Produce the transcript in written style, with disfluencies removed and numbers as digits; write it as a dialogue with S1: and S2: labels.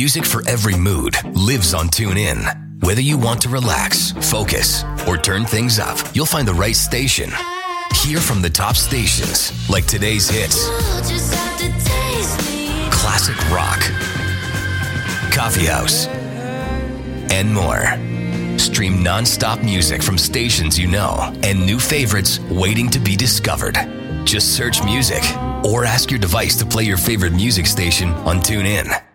S1: Music for every mood lives on TuneIn. Whether you want to relax, focus, or turn things up, you'll find the right station. Hear from the top stations like today's hits, classic rock, coffee house, and more. Stream non-stop music from stations you know and new favorites waiting to be discovered. Just search music or ask your device to play your favorite music station on TuneIn.